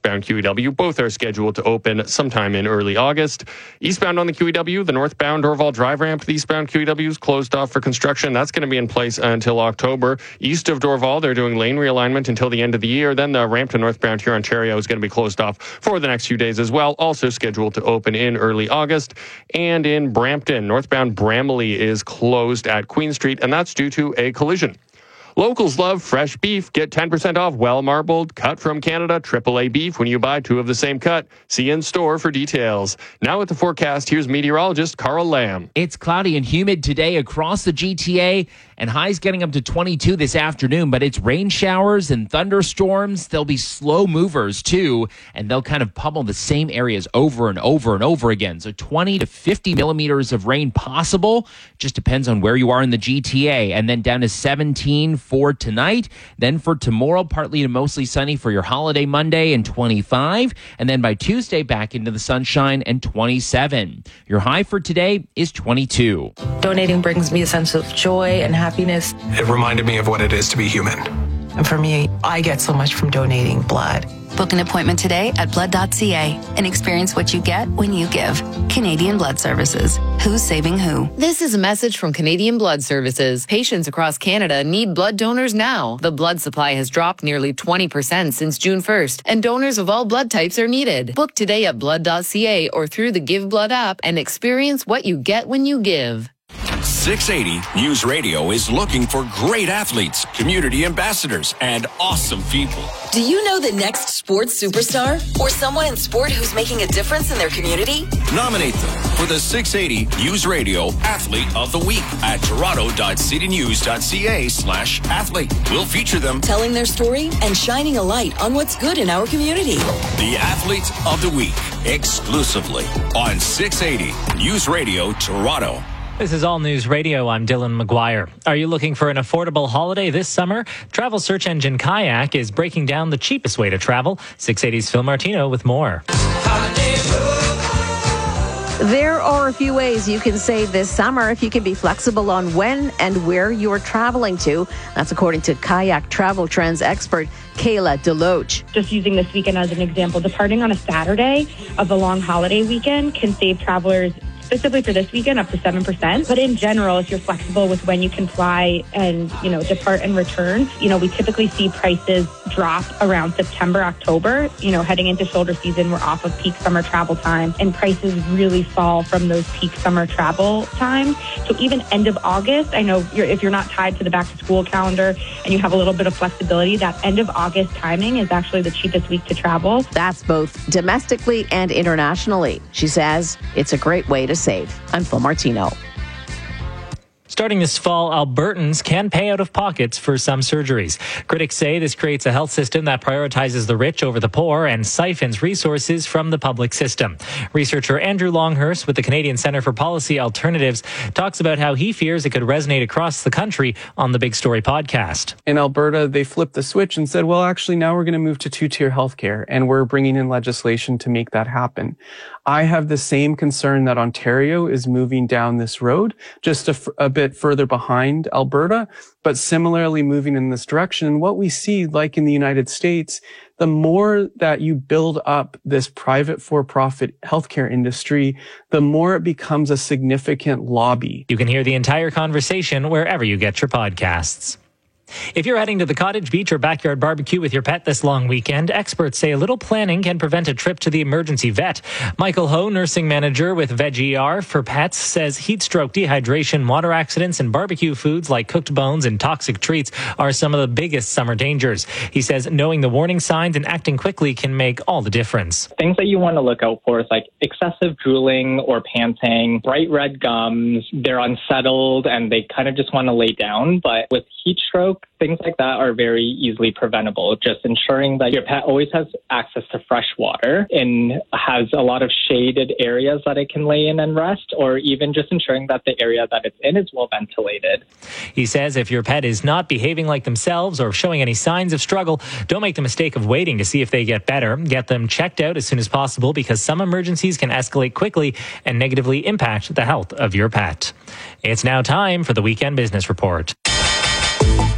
northbound QEW. Both are scheduled to open sometime in early August. Eastbound on the QEW, the northbound Dorval Drive ramp to the eastbound QEW is closed off for construction. That's going to be in place until October. East of Dorval, they're doing lane realignment until the end of the year. Then the ramp to northbound here, Ontario, is going to be closed off for the next few days as well. Also scheduled to open in early August. And in Brampton, northbound Bramalea is closed at Queen Street, and that's due to a collision. Locals love fresh beef. Get 10% off well-marbled, cut from Canada, AAA beef when you buy 2 of the same cut. See in store for details. Now with the forecast, here's meteorologist Carl Lamb. It's cloudy and humid today across the GTA, and highs getting up to 22 this afternoon, but it's rain showers and thunderstorms. They'll be slow movers too, and they'll kind of pummel the same areas over and over and over again. So 20 to 50 millimeters of rain possible. Just depends on where you are in the GTA. And then down to 17 for tonight. Then for tomorrow, partly to mostly sunny for your holiday Monday and 25. And then by Tuesday, back into the sunshine and 27. Your high for today is 22. Donating brings me a sense of joy and happiness. It reminded me of what it is to be human. And for me, I get so much from donating blood. Book an appointment today at blood.ca and experience what you get when you give. Canadian Blood Services. Who's saving who? This is a message from Canadian Blood Services. Patients across Canada need blood donors now. The blood supply has dropped nearly 20% since June 1st, and donors of all blood types are needed. Book today at blood.ca or through the Give Blood app and experience what you get when you give. 680 News Radio is looking for great athletes, community ambassadors, and awesome people. Do you know the next sports superstar? Or someone in sport who's making a difference in their community? Nominate them for the 680 News Radio Athlete of the Week at toronto.citynews.ca/athlete. We'll feature them telling their story and shining a light on what's good in our community. The Athlete of the Week, exclusively on 680 News Radio Toronto. This is All News Radio. I'm Dylan McGuire. Are you looking for an affordable holiday this summer? Travel search engine Kayak is breaking down the cheapest way to travel. 680's Phil Martino with more. There are a few ways you can save this summer if you can be flexible on when and where you're traveling to. That's according to Kayak travel trends expert Kayla Deloach. Just using this weekend as an example, departing on a Saturday of a long holiday weekend can save travelers specifically for this weekend up to 7%. But in general, if you're flexible with when you can fly and, depart and return, we typically see prices drop around September, October. Heading into shoulder season, we're off of peak summer travel time, and prices really fall from those peak summer travel times. So even end of August, I know if you're not tied to the back to school calendar and you have a little bit of flexibility, that end of August timing is actually the cheapest week to travel. That's both domestically and internationally. She says it's a great way to save. I'm Phil Martino. Starting this fall, Albertans can pay out of pockets for some surgeries. Critics say this creates a health system that prioritizes the rich over the poor and siphons resources from the public system. Researcher Andrew Longhurst with the Canadian Centre for Policy Alternatives talks about how he fears it could resonate across the country on the Big Story podcast. In Alberta, they flipped the switch and said, well, actually, now we're going to move to two-tier healthcare, and we're bringing in legislation to make that happen. I have the same concern that Ontario is moving down this road, just a bit further behind Alberta, but similarly moving in this direction. And what we see, like in the United States, the more that you build up this private for-profit healthcare industry, the more it becomes a significant lobby. You can hear the entire conversation wherever you get your podcasts. If you're heading to the cottage, beach, or backyard barbecue with your pet this long weekend, experts say a little planning can prevent a trip to the emergency vet. Michael Ho, nursing manager with VegER for Pets, says heat stroke, dehydration, water accidents, and barbecue foods like cooked bones and toxic treats are some of the biggest summer dangers. He says knowing the warning signs and acting quickly can make all the difference. Things that you want to look out for is like excessive drooling or panting, bright red gums. They're unsettled and they kind of just want to lay down. But with heat stroke, things like that are very easily preventable. Just ensuring that your pet always has access to fresh water and has a lot of shaded areas that it can lay in and rest, or even just ensuring that the area that it's in is well ventilated. He says if your pet is not behaving like themselves or showing any signs of struggle, don't make the mistake of waiting to see if they get better. Get them checked out as soon as possible because some emergencies can escalate quickly and negatively impact the health of your pet. It's now time for the Weekend Business Report.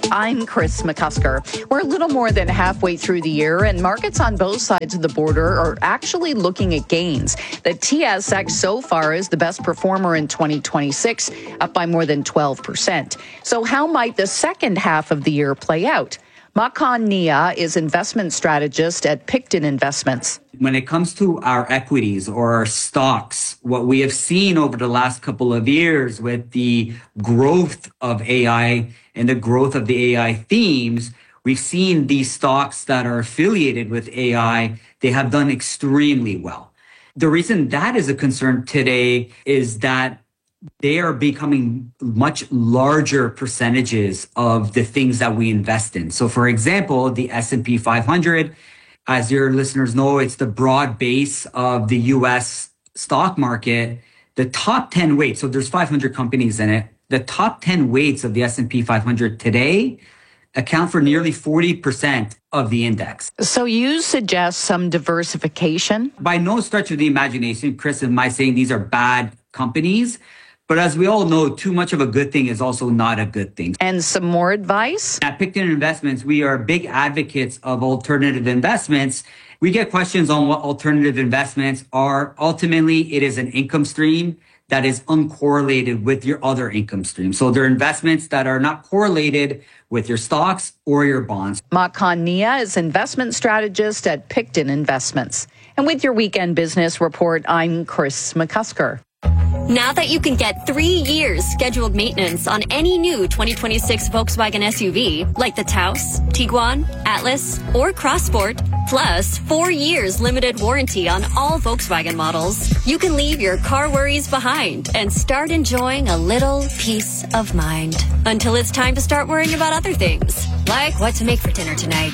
I'm Chris McCusker. We're a little more than halfway through the year, and markets on both sides of the border are actually looking at gains. The TSX so far is the best performer in 2026, up by more than 12%. So how might the second half of the year play out? Makhan Nia is investment strategist at Picton Investments. When it comes to our equities or our stocks, what we have seen over the last couple of years with the growth of AI and the growth of the AI themes, we've seen these stocks that are affiliated with AI, they have done extremely well. The reason that is a concern today is that they are becoming much larger percentages of the things that we invest in. So for example, the S&P 500, as your listeners know, it's the broad base of the US stock market. The top 10 weights, so there's 500 companies in it. The top 10 weights of the S&P 500 today account for nearly 40% of the index. So you suggest some diversification? By no stretch of the imagination, Chris, am I saying these are bad companies? But as we all know, too much of a good thing is also not a good thing. And some more advice? At Picton Investments, we are big advocates of alternative investments. We get questions on what alternative investments are. Ultimately, it is an income stream that is uncorrelated with your other income stream. So they're investments that are not correlated with your stocks or your bonds. Makhan Nia is investment strategist at Picton Investments. And with your weekend business report, I'm Chris McCusker. Now that you can get 3 years scheduled maintenance on any new 2026 Volkswagen SUV, like the Taos, Tiguan, Atlas, or Crossport, plus 4 years limited warranty on all Volkswagen models, you can leave your car worries behind and start enjoying a little peace of mind. Until it's time to start worrying about other things, like what to make for dinner tonight.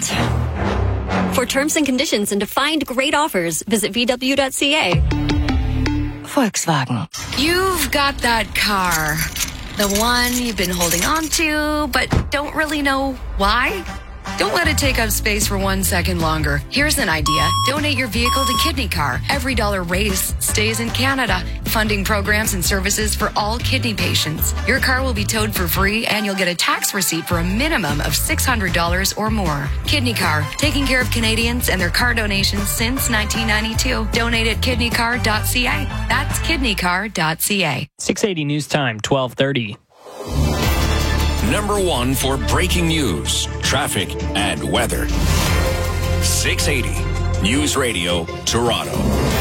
For terms and conditions and to find great offers, visit VW.ca. Volkswagen. You've got that car. The one you've been holding on to, but don't really know why? Don't let it take up space for 1 second longer. Here's an idea. Donate your vehicle to Kidney Car. Every dollar raised stays in Canada, funding programs and services for all kidney patients. Your car will be towed for free, and you'll get a tax receipt for a minimum of $600 or more. Kidney Car, taking care of Canadians and their car donations since 1992. Donate at kidneycar.ca. That's kidneycar.ca. 680 News Time, 12:30. Number one for breaking news, traffic, and weather. 680 News Radio, Toronto.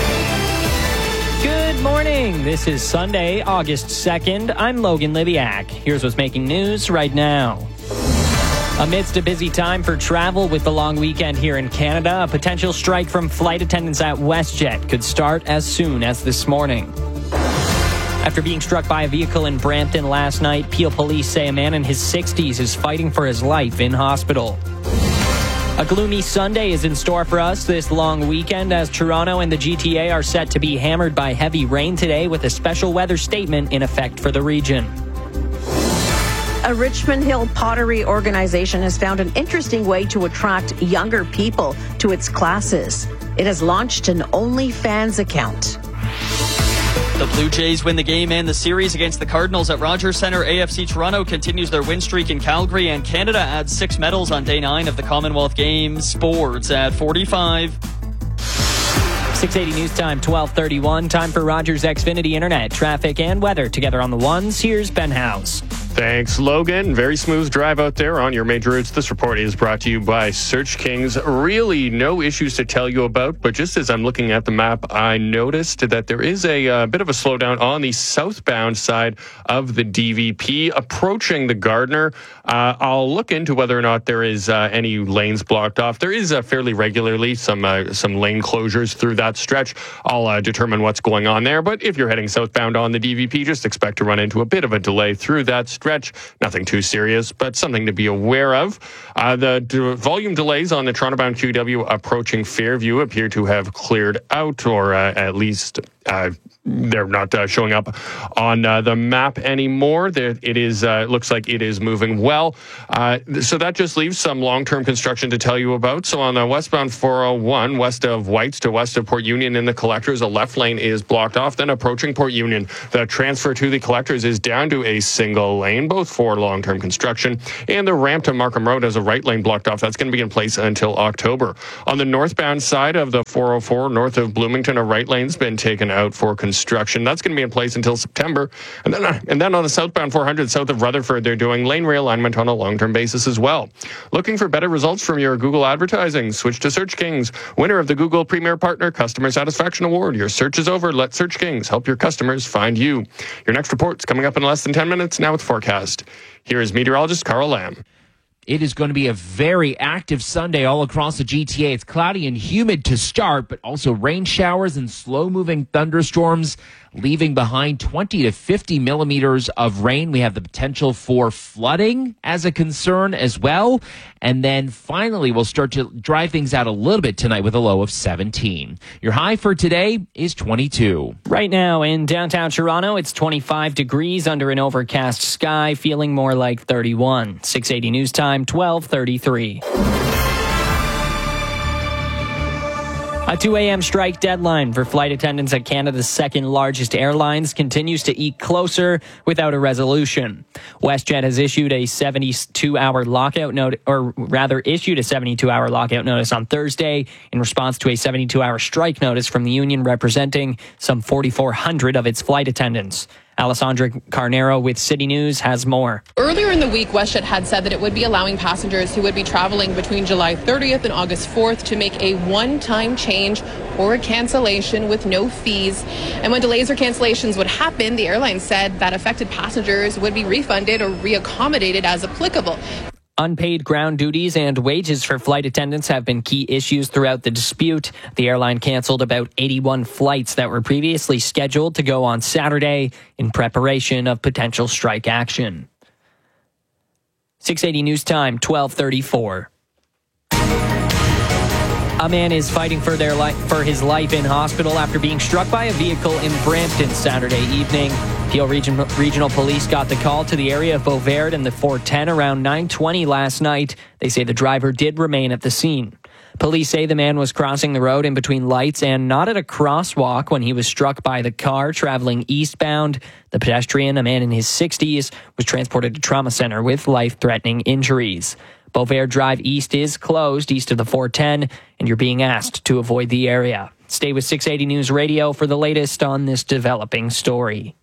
Good morning. This is Sunday, August 2nd. I'm Logan Liviak. Here's what's making news right now. Amidst a busy time for travel with the long weekend here in Canada, a potential strike from flight attendants at WestJet could start as soon as this morning. After being struck by a vehicle in Brampton last night, Peel police say a man in his 60s is fighting for his life in hospital. A gloomy Sunday is in store for us this long weekend as Toronto and the GTA are set to be hammered by heavy rain today with a special weather statement in effect for the region. A Richmond Hill pottery organization has found an interesting way to attract younger people to its classes. It has launched an OnlyFans account. The Blue Jays win the game and the series against the Cardinals at Rogers Centre. AFC Toronto continues their win streak in Calgary, and Canada adds 6 medals on day 9 of the Commonwealth Games. Sports at 45. 680 News Time, 12:31. Time for Rogers Xfinity Internet, traffic, and weather together on the ones. Here's Ben House. Thanks, Logan. Very smooth drive out there on your major routes. This report is brought to you by Search Kings. Really no issues to tell you about, but just as I'm looking at the map, I noticed that there is a bit of a slowdown on the southbound side of the DVP approaching the Gardiner. I'll look into whether or not there is any lanes blocked off. There is fairly regularly some lane closures through that stretch. I'll determine what's going on there, but if you're heading southbound on the DVP, just expect to run into a bit of a delay through that stretch. Nothing too serious, but something to be aware of. The volume delays on the Toronto-bound QEW approaching Fairview appear to have cleared out, or at least they're not showing up on the map anymore. It is looks like it is moving well. So that just leaves some long-term construction to tell you about. So on the westbound 401, west of Whites to west of Port Union in the collectors, a left lane is blocked off. Then approaching Port Union, the transfer to the collectors is down to a single lane, both for long-term construction. And the ramp to Markham Road has a right lane blocked off. That's going to be in place until October. On the northbound side of the 404, north of Bloomington, a right lane's been taken out for construction. That's going to be in place until September. And then on the southbound 400, south of Rutherford, they're doing lane realignment on a long-term basis as well. Looking for better results from your Google advertising? Switch to Search Kings, winner of the Google Premier Partner Customer Satisfaction Award. Your search is over. Let Search Kings help your customers find you. Your next report's coming up in less than 10 minutes. Now with forecast. Here is meteorologist Carl Lamb. It is going to be a very active Sunday all across the GTA. It's cloudy and humid to start, but also rain showers and slow-moving thunderstorms, leaving behind 20 to 50 millimeters of rain. We have the potential for flooding as a concern as well. And then finally, we'll start to dry things out a little bit tonight with a low of 17. Your high for today is 22. Right now in downtown Toronto, it's 25 degrees under an overcast sky, feeling more like 31. 680 News Time, 12:33. A 2 a.m. strike deadline for flight attendants at Canada's second largest airlines continues to eke closer without a resolution. WestJet has issued a 72-hour lockout notice, or rather issued a 72-hour lockout notice on Thursday in response to a 72-hour strike notice from the union representing some 4,400 of its flight attendants. Alessandra Carnero with City News has more. Earlier in the week, WestJet had said that it would be allowing passengers who would be traveling between July 30th and August 4th to make a one-time change or a cancellation with no fees. And when delays or cancellations would happen, the airline said that affected passengers would be refunded or reaccommodated as applicable. Unpaid ground duties and wages for flight attendants have been key issues throughout the dispute. The airline canceled about 81 flights that were previously scheduled to go on Saturday in preparation of potential strike action. 680 News Time, 12:34. A man is fighting for his life in hospital after being struck by a vehicle in Brampton Saturday evening. Peel Regional Police got the call to the area of Beauvert and the 410 around 9:20 last night. They say the driver did remain at the scene. Police say the man was crossing the road in between lights and not at a crosswalk when he was struck by the car traveling eastbound. The pedestrian, a man in his 60s, was transported to trauma center with life-threatening injuries. Beauvert Drive East is closed east of the 410, and you're being asked to avoid the area. Stay with 680 News Radio for the latest on this developing story.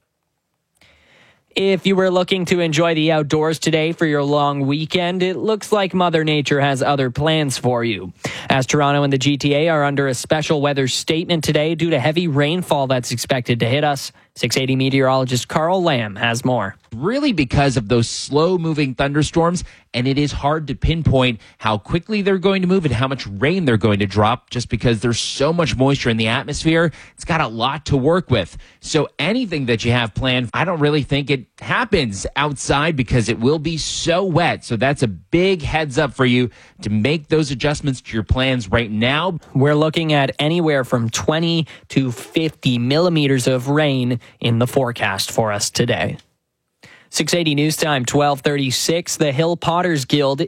If you were looking to enjoy the outdoors today for your long weekend, it looks like Mother Nature has other plans for you. As Toronto and the GTA are under a special weather statement today due to heavy rainfall that's expected to hit us, 680 meteorologist Carl Lamb has more. Really because of those slow-moving thunderstorms, and it is hard to pinpoint how quickly they're going to move and how much rain they're going to drop just because there's so much moisture in the atmosphere. It's got a lot to work with. So anything that you have planned, I don't really think it happens outside because it will be so wet. So that's a big heads up for you to make those adjustments to your plans right now. We're looking at anywhere from 20 to 50 millimeters of rain in the forecast for us today. 680 News Time, 12:36. The Hill Potters Guild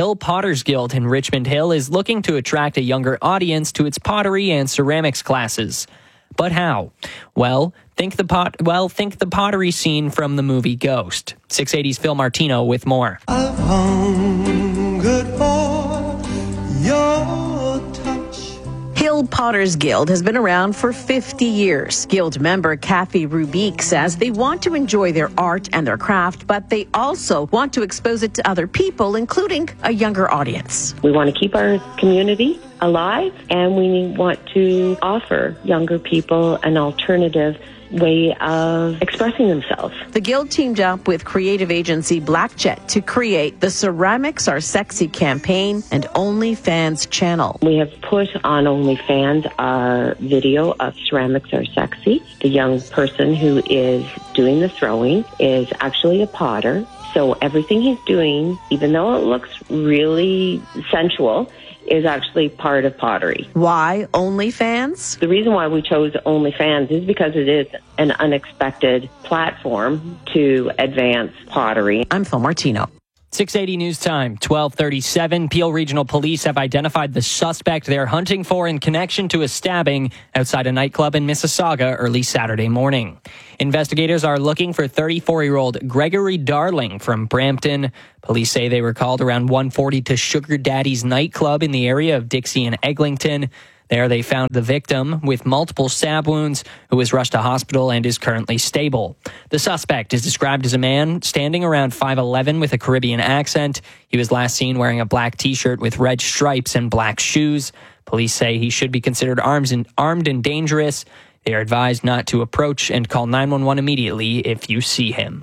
in Richmond Hill is looking to attract a younger audience to its pottery and ceramics classes. But how? Well, think the pottery scene from the movie Ghost. 680's Phil Martino with more. I've hungered for your touch. Hill Potters Guild has been around for 50 years. Guild member Kathy Rubique says they want to enjoy their art and their craft, but they also want to expose it to other people, including a younger audience. We want to keep our community alive, and we want to offer younger people an alternative way of expressing themselves. The Guild teamed up with creative agency Blackjet to create the Ceramics Are Sexy campaign and OnlyFans channel. We have put on OnlyFans our video of Ceramics Are Sexy. The young person who is doing the throwing is actually a potter. So everything he's doing, even though it looks really sensual, is actually part of pottery. Why OnlyFans? The reason why we chose OnlyFans is because it is an unexpected platform to advance pottery. I'm Phil Martino. 680 News Time, 1237. Peel Regional Police have identified the suspect they're hunting for in connection to a stabbing outside a nightclub in Mississauga early Saturday morning. Investigators are looking for 34-year-old Gregory Darling from Brampton. Police say they were called around 1:40 to Sugar Daddy's nightclub in the area of Dixie and Eglinton. There they found the victim with multiple stab wounds who was rushed to hospital and is currently stable. The suspect is described as a man standing around 5'11" with a Caribbean accent. He was last seen wearing a black T-shirt with red stripes and black shoes. Police say he should be considered armed and dangerous. They are advised not to approach and call 911 immediately if you see him.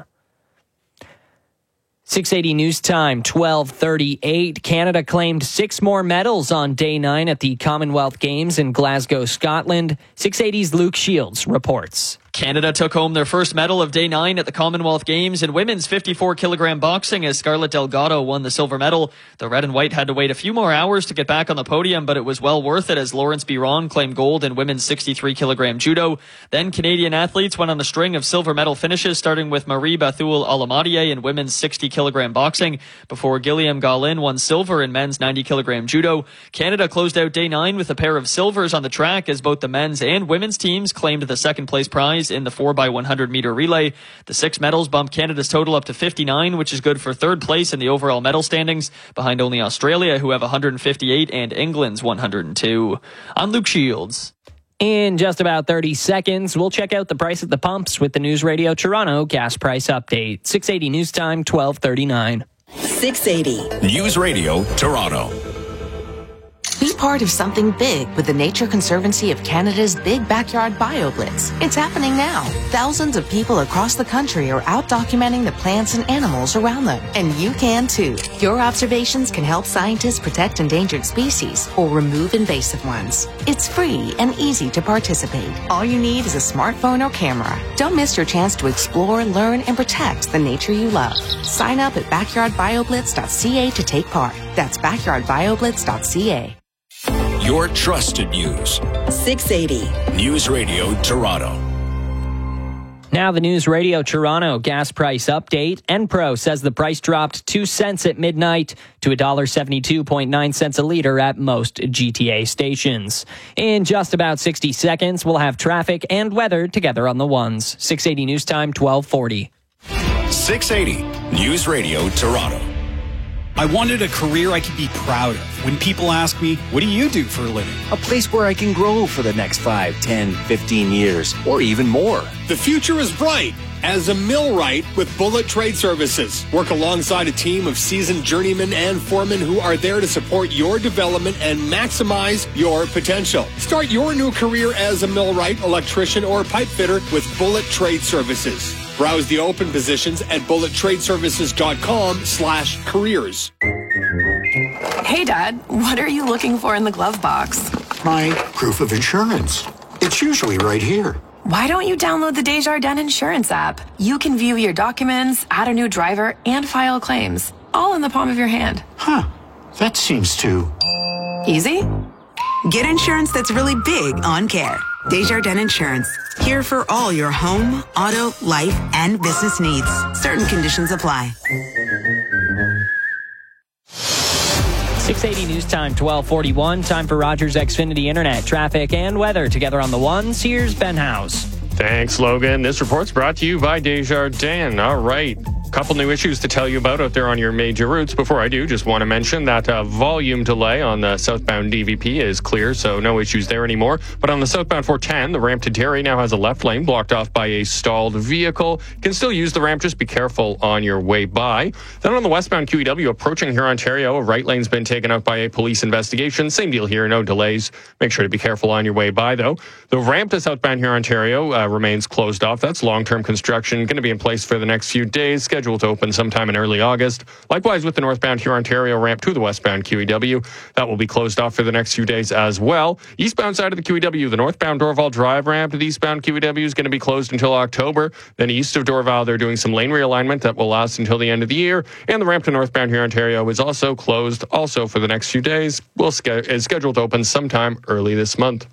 680 News Time, 1238. Canada claimed 6 more medals on day 9 at the Commonwealth Games in Glasgow, Scotland. 680's Luke Shields reports. Canada took home their first medal of day 9 at the Commonwealth Games in women's 54-kilogram boxing as Scarlett Delgado won the silver medal. The red and white had to wait a few more hours to get back on the podium, but it was well worth it as Lawrence Biron claimed gold in women's 63-kilogram judo. Then Canadian athletes went on a string of silver medal finishes, starting with Marie Bathul Alamadier in women's 60-kilogram boxing, before Gilliam Gaulin won silver in men's 90-kilogram judo. Canada closed out day 9 with a pair of silvers on the track as both the men's and women's teams claimed the second-place prize in the 4x100 meter relay. The 6 medals bumped Canada's total up to 59, which is good for third place in the overall medal standings, behind only Australia, who have 158, and England's 102. I'm Luke Shields. In just about 30 seconds, we'll check out the price at the pumps with the News Radio Toronto gas price update. 680 News Time, 1239. 680 News Radio Toronto. Be part of something big with the Nature Conservancy of Canada's Big Backyard BioBlitz. It's happening now. Thousands of people across the country are out documenting the plants and animals around them. And you can too. Your observations can help scientists protect endangered species or remove invasive ones. It's free and easy to participate. All you need is a smartphone or camera. Don't miss your chance to explore, learn, and protect the nature you love. Sign up at backyardbioblitz.ca to take part. That's backyardbioblitz.ca. Your trusted news. 680 News Radio Toronto. Now the News Radio Toronto gas price update. Enpro says the price dropped 2 cents at midnight to $1.72.9 a litre at most GTA stations. In just about 60 seconds, we'll have traffic and weather together on the ones. 680 News Time, 1240. 680 News Radio Toronto. I wanted a career I could be proud of. When people ask me, what do you do for a living? A place where I can grow for the next 5, 10, 15 years, or even more. The future is bright as a millwright with Bullet Trade Services. Work alongside a team of seasoned journeymen and foremen who are there to support your development and maximize your potential. Start your new career as a millwright, electrician, or pipe fitter with Bullet Trade Services. Browse the open positions at bullettradeservices.com/careers. Hey, Dad, what are you looking for in the glove box? My proof of insurance. It's usually right here. Why don't you download the Desjardins Insurance app? You can view your documents, add a new driver, and file claims, all in the palm of your hand. Huh. That seems too easy. Get insurance that's really big on care. Desjardins Insurance. Here for all your home, auto, life, and business needs. Certain conditions apply. 680 News Time, 1241. Time for Rogers Xfinity Internet. Traffic and weather together on the ones. Here's Ben House. Thanks, Logan. This report's brought to you by Desjardins. All right. Couple new issues to tell you about out there on your major routes. Before I do, just want to mention that volume delay on the southbound DVP is clear, so no issues there anymore. But on the southbound 410, the ramp to Terry now has a left lane blocked off by a stalled vehicle. You can still use the ramp, just be careful on your way by. Then on the westbound QEW approaching here, Ontario, a right lane's been taken out by a police investigation. Same deal here, no delays. Make sure to be careful on your way by, though. The ramp to southbound here, Ontario, remains closed off. That's long-term construction, going to be in place for the next few days. Scheduled scheduled to open sometime in early August. Likewise with the northbound Huron-Ontario ramp to the westbound QEW. That will be closed off for the next few days as well. Eastbound side of the QEW, the northbound Dorval Drive ramp to the eastbound QEW is going to be closed until October. Then east of Dorval, they're doing some lane realignment that will last until the end of the year. And the ramp to northbound Huron-Ontario is also closed also for the next few days. Is scheduled to open sometime early this month.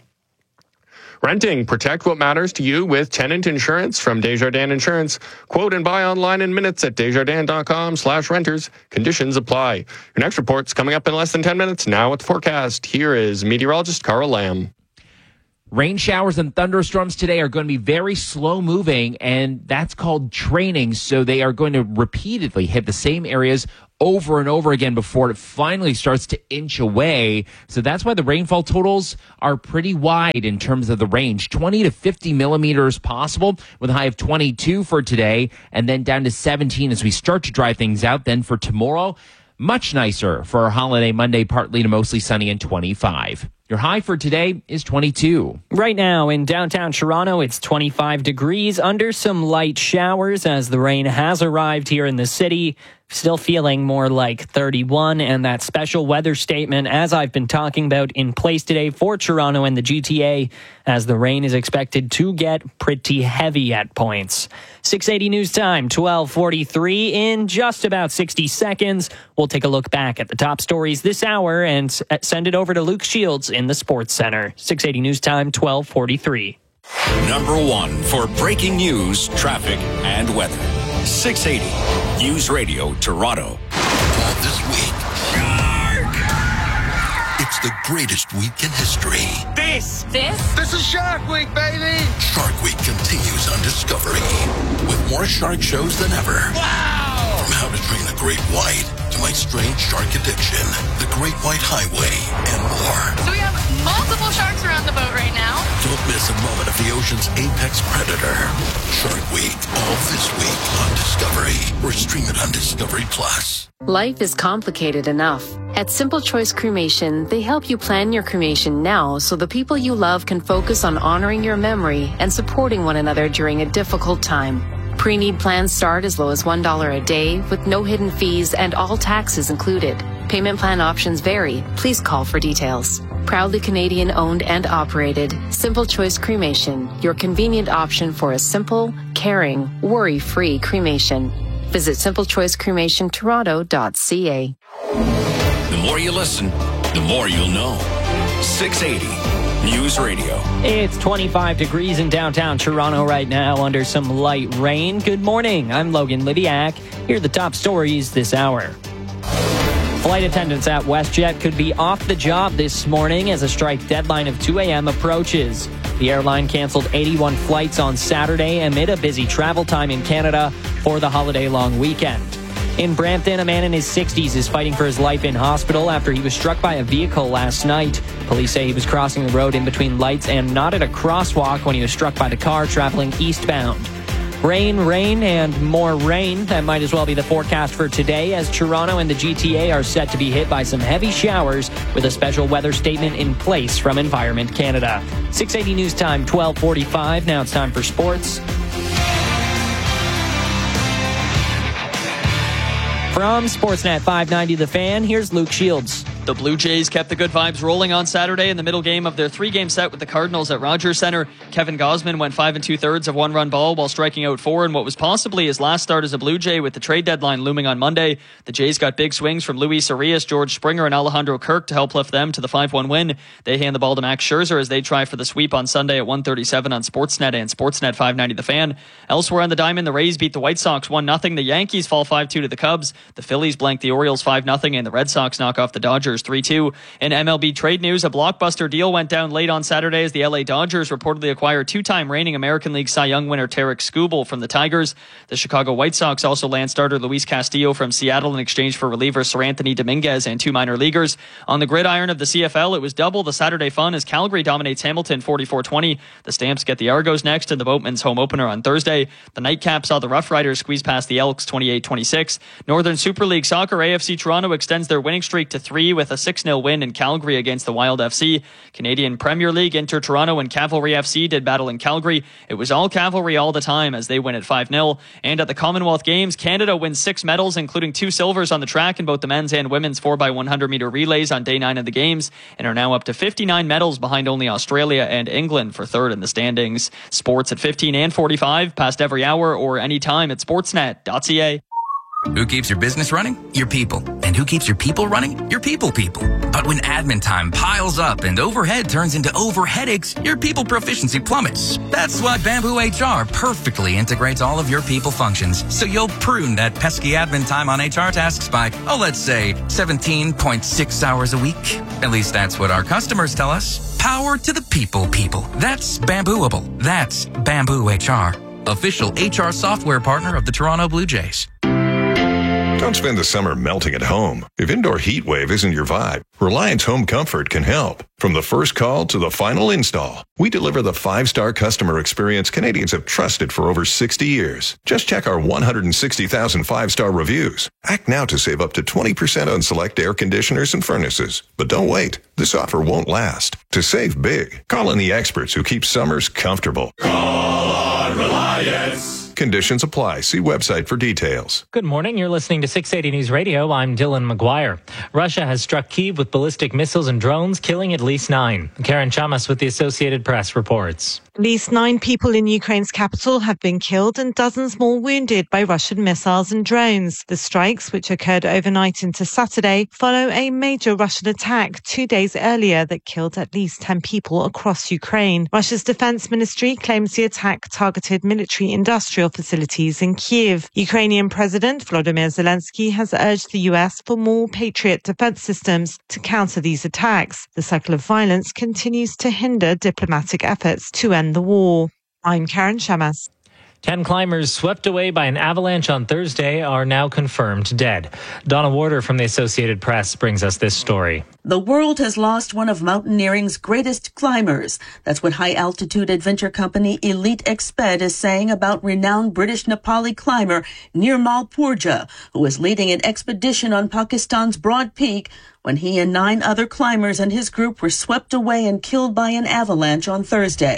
Renting. Protect what matters to you with tenant insurance from Desjardins Insurance. Quote and buy online in minutes at desjardins.com/renters. Conditions apply. Your next report's coming up in less than 10 minutes. Now with the forecast, here is meteorologist Carl Lamb. Rain showers and thunderstorms today are going to be very slow moving, and that's called training. So they are going to repeatedly hit the same areas over and over again before it finally starts to inch away. So that's why the rainfall totals are pretty wide in terms of the range. 20 to 50 millimeters possible with a high of 22 for today, and then down to 17 as we start to dry things out. Then for tomorrow, much nicer for our holiday Monday, partly to mostly sunny and 25. Your high for today is 22. Right now in downtown Toronto, it's 25 degrees under some light showers as the rain has arrived here in the city. Still feeling more like 31, and that special weather statement, as I've been talking about, in place today for Toronto and the GTA, as the rain is expected to get pretty heavy at points. 680 News Time, 12:43. In just about 60 seconds, we'll take a look back at the top stories this hour and send it over to Luke Shields in the Sports Center. 680 News Time, 12:43. Number one for breaking news, traffic, and weather. 680 News Radio Toronto. This week, Shark! It's the greatest week in history. This is Shark Week, baby! Shark Week continues on Discovery with more shark shows than ever. Wow! From How to Train a Great White to My Strange Shark Addiction, The Great White Highway, and more. So we have multiple sharks around the boat right now. Don't miss a moment of the ocean's apex predator. Shark Week, all this week on Discovery, or stream it on Discovery Plus. Life is complicated enough. At Simple Choice Cremation, they help you plan your cremation now so the people you love can focus on honoring your memory and supporting one another during a difficult time. Pre-need plans start as low as $1 a day with no hidden fees and all taxes included. Payment plan options vary. Please call for details. Proudly Canadian owned and operated, Simple Choice Cremation, your convenient option for a simple, caring, worry-free cremation. Visit simplechoicecremationtoronto.ca. The more you listen, the more you'll know. 680 News Radio. It's 25 degrees in downtown Toronto right now under some light rain. Good morning. I'm Logan Lidiak. Here are the top stories this hour. Flight attendants at WestJet could be off the job this morning as a strike deadline of 2 a.m. approaches. The airline canceled 81 flights on Saturday amid a busy travel time in Canada for the holiday-long weekend. In Brampton, a man in his 60s is fighting for his life in hospital after he was struck by a vehicle last night. Police say he was crossing the road in between lights and not at a crosswalk when he was struck by the car traveling eastbound. Rain, and more rain. That might as well be the forecast for today, as Toronto and the GTA are set to be hit by some heavy showers with a special weather statement in place from Environment Canada. 680 News Time, 12:45. Now it's time for sports. From Sportsnet 590 The Fan, here's Luke Shields. The Blue Jays kept the good vibes rolling on Saturday in the middle game of their 3-game set with the Cardinals at Rogers Centre. Kevin Gausman went 5 2/3 of one-run ball while striking out 4 in what was possibly his last start as a Blue Jay with the trade deadline looming on Monday. The Jays got big swings from Luis Arias, George Springer, and Alejandro Kirk to help lift them to the 5-1 win. They hand the ball to Max Scherzer as they try for the sweep on Sunday at 1:37 on Sportsnet and Sportsnet 590 The Fan. Elsewhere on the diamond, the Rays beat the White Sox 1-0. The Yankees fall 5-2 to the Cubs. The Phillies blank the Orioles 5-0, and the Red Sox knock off the Dodgers 3-2. In MLB trade news, a blockbuster deal went down late on Saturday as the LA Dodgers reportedly acquired 2-time reigning American League Cy Young winner Tarek Skubal from the Tigers. The Chicago White Sox also land starter Luis Castillo from Seattle in exchange for reliever Sir Anthony Dominguez and 2 minor leaguers. On the gridiron of the CFL, it was double the Saturday fun as Calgary dominates Hamilton 44-20. The Stamps get the Argos next in the Boatman's home opener on Thursday. The Nightcap saw the Rough Riders squeeze past the Elks 28-26. Northern Super League Soccer, AFC Toronto extends their winning streak to 3 with with a 6-0 win in Calgary against the Wild FC. Canadian Premier League, Inter Toronto and Cavalry FC did battle in Calgary. It was all Cavalry all the time as they win at 5-0. And at the Commonwealth Games, Canada wins 6 medals, including 2 silvers on the track in both the men's and women's 4x100 meter relays on day 9 of the Games, and are now up to 59 medals behind only Australia and England for third in the standings. Sports at 15 and 45, past every hour or anytime at sportsnet.ca. Who keeps your business running? Your people. And who keeps your people running? Your people. But when admin time piles up and overhead turns into overheadaches, your people proficiency plummets. That's why Bamboo HR perfectly integrates all of your people functions, so you'll prune that pesky admin time on HR tasks by, let's say, 17.6 hours a week. At least that's what our customers tell us. Power to the people. That's Bambooable. That's Bamboo HR. Official HR software partner of the Toronto Blue Jays. Don't spend the summer melting at home. If indoor heat wave isn't your vibe, Reliance Home Comfort can help. From the first call to the final install, we deliver the 5-star customer experience Canadians have trusted for over 60 years. Just check our 160,000 5-star reviews. Act now to save up to 20% on select air conditioners and furnaces. But don't wait. This offer won't last. To save big, call in the experts who keep summers comfortable. Call on Reliance. Conditions apply. See website for details. Good morning. You're listening to 680 News Radio. I'm Dylan McGuire. Russia has struck Kyiv with ballistic missiles and drones, killing at least 9. Karen Chamas with the Associated Press reports. At least 9 people in Ukraine's capital have been killed and dozens more wounded by Russian missiles and drones. The strikes, which occurred overnight into Saturday, follow a major Russian attack 2 days earlier that killed at least 10 people across Ukraine. Russia's defense ministry claims the attack targeted military-industrial facilities in Kyiv. Ukrainian President Volodymyr Zelensky has urged the US for more Patriot defense systems to counter these attacks. The cycle of violence continues to hinder diplomatic efforts to end the war. I'm Karen Shamas. 10 climbers swept away by an avalanche on Thursday are now confirmed dead. Donna Warder from the Associated Press brings us this story. The world has lost one of mountaineering's greatest climbers. That's what high-altitude adventure company Elite Exped is saying about renowned British Nepali climber Nirmal Purja, who was leading an expedition on Pakistan's Broad Peak when he and 9 other climbers and his group were swept away and killed by an avalanche on Thursday.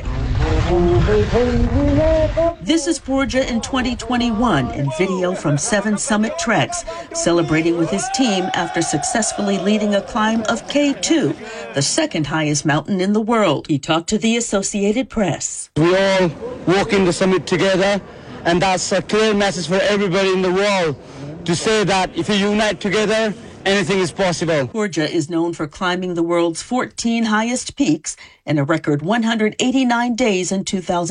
This is Purja in 2021 in video from 7 Summit Treks, celebrating with his team after successfully leading a climb of K2, the second highest mountain in the world. He talked to the Associated Press. We all walk in the summit together, and that's a clear message for everybody in the world to say that if you unite together, anything is possible. Purja is known for climbing the world's 14 highest peaks in a record 189 days in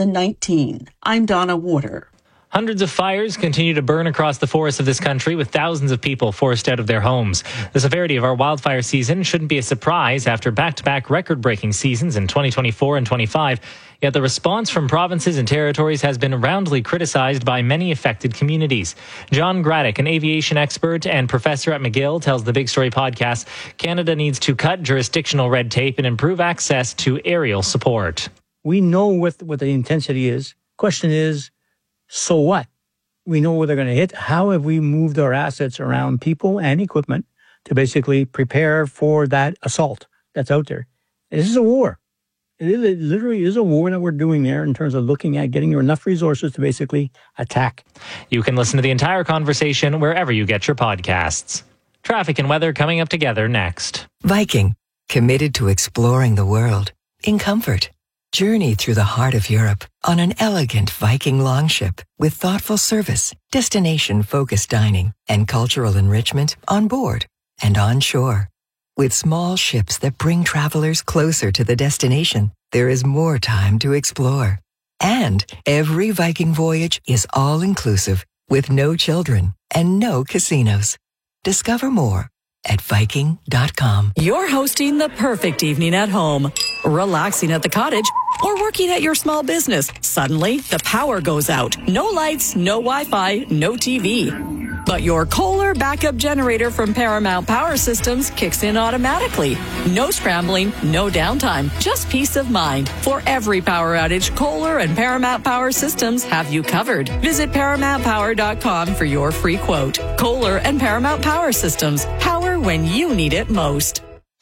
2019. I'm Donna Warder. Hundreds of fires continue to burn across the forests of this country, with thousands of people forced out of their homes. The severity of our wildfire season shouldn't be a surprise after back-to-back record-breaking seasons in 2024 and 25. Yet the response from provinces and territories has been roundly criticized by many affected communities. John Graddick, an aviation expert and professor at McGill, tells the Big Story podcast Canada needs to cut jurisdictional red tape and improve access to aerial support. We know what the intensity is. Question is, so what? We know where they're going to hit. How have we moved our assets around people and equipment to basically prepare for that assault that's out there? This is a war. It literally is a war that we're doing there in terms of looking at getting enough resources to basically attack. You can listen to the entire conversation wherever you get your podcasts. Traffic and weather coming up together next. Viking, committed to exploring the world in comfort. Journey through the heart of Europe on an elegant Viking longship with thoughtful service, destination-focused dining, and cultural enrichment on board and on shore. With small ships that bring travelers closer to the destination, there is more time to explore. And every Viking voyage is all-inclusive with no children and no casinos. Discover more at Viking.com. You're hosting the perfect evening at home, relaxing at the cottage, or working at your small business. Suddenly, the power goes out. No lights, no Wi-Fi, no TV. But your Kohler backup generator from Paramount Power Systems kicks in automatically. No scrambling, no downtime, just peace of mind. For every power outage, Kohler and Paramount Power Systems have you covered. Visit ParamountPower.com for your free quote. Kohler and Paramount Power Systems. Power when you need it most.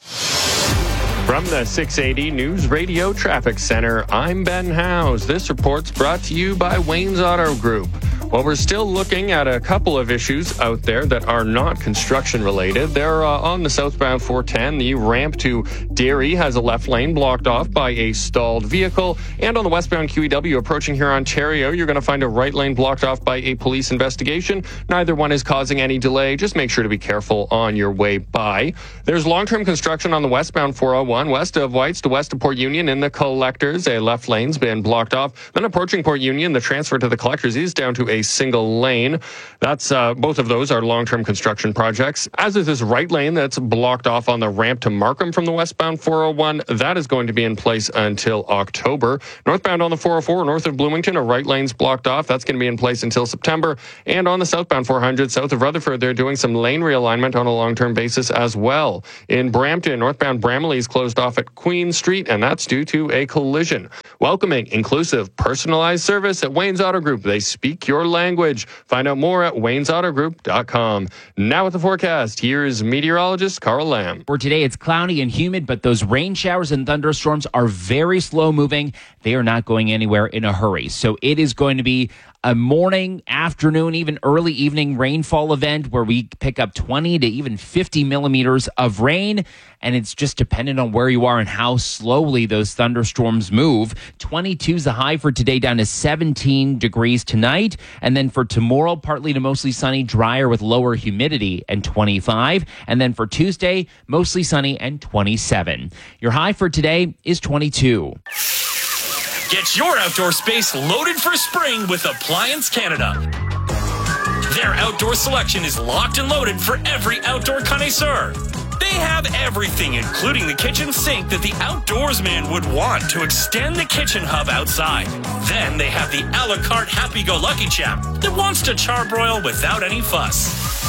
From the 680 News Radio Traffic Center, I'm Ben Howes. This report's brought to you by Wayne's Auto Group. Well, we're still looking at a couple of issues out there that are not construction related. They're on the southbound 410. The ramp to Derry has a left lane blocked off by a stalled vehicle. And on the westbound QEW approaching here Ontario, you're going to find a right lane blocked off by a police investigation. Neither one is causing any delay. Just make sure to be careful on your way by. There's long-term construction on the westbound 401 west of Whites to west of Port Union in the Collectors. A left lane's been blocked off. Then approaching Port Union, the transfer to the Collectors is down to a single lane. That's both of those are long-term construction projects. As is this right lane that's blocked off on the ramp to Markham from the westbound 401. That is going to be in place until October. Northbound on the 404 north of Bloomington, a right lane's blocked off. That's going to be in place until September. And on the southbound 400 south of Rutherford, they're doing some lane realignment on a long-term basis as well. In Brampton, northbound Bramalea is closed off at Queen Street, and that's due to a collision. Welcoming, inclusive, personalized service at Wayne's Auto Group. They speak your language. Find out more at waynesautogroup.com. Now with the forecast, here's meteorologist Carl Lamb. For today, it's cloudy and humid, but those rain showers and thunderstorms are very slow moving. They are not going anywhere in a hurry. So it is going to be a morning, afternoon, even early evening rainfall event where we pick up 20 to even 50 millimeters of rain. And it's just dependent on where you are and how slowly those thunderstorms move. 22 is the high for today, down to 17 degrees tonight. And then for tomorrow, partly to mostly sunny, drier with lower humidity and 25. And then for Tuesday, mostly sunny and 27. Your high for today is 22. Get your outdoor space loaded for spring with Appliance Canada. Their outdoor selection is locked and loaded for every outdoor connoisseur. They have everything, including the kitchen sink that the outdoorsman would want to extend the kitchen hub outside. Then they have the a la carte happy-go-lucky chap that wants to charbroil without any fuss.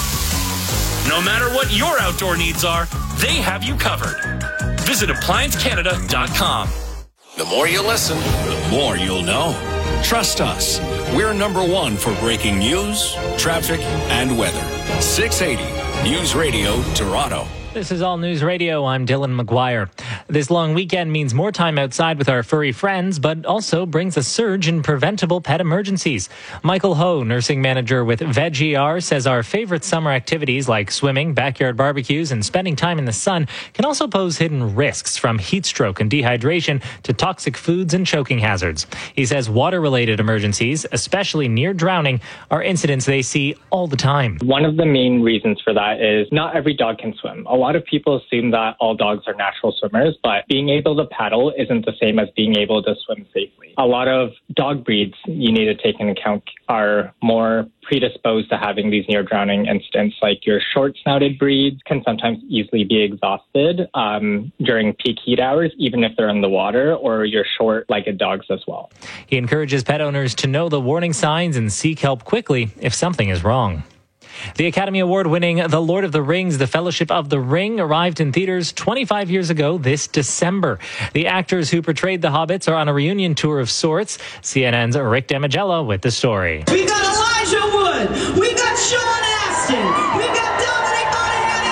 No matter what your outdoor needs are, they have you covered. Visit ApplianceCanada.com. The more you listen, the more you'll know. Trust us. We're number one for breaking news, traffic, and weather. 680 News Radio Toronto. This is All News Radio. I'm Dylan McGuire. This long weekend means more time outside with our furry friends, but also brings a surge in preventable pet emergencies. Michael Ho, nursing manager with VegER, says our favorite summer activities like swimming, backyard barbecues, and spending time in the sun can also pose hidden risks, from heat stroke and dehydration to toxic foods and choking hazards. He says water-related emergencies, especially near drowning, are incidents they see all the time. One of the main reasons for that is not every dog can swim. A lot of people assume that all dogs are natural swimmers, but being able to paddle isn't the same as being able to swim safely. A lot of dog breeds you need to take into account are more predisposed to having these near drowning incidents, like your short-snouted breeds can sometimes easily be exhausted during peak heat hours, even if they're in the water, or your short-legged dogs as well. He encourages pet owners to know the warning signs and seek help quickly if something is wrong. The Academy Award-winning The Lord of the Rings, The Fellowship of the Ring, arrived in theaters 25 years ago this December. The actors who portrayed the hobbits are on a reunion tour of sorts. CNN's Rick Damigella with the story. We got Elijah Wood. We got Sean Astin. We got Dominic Monaghan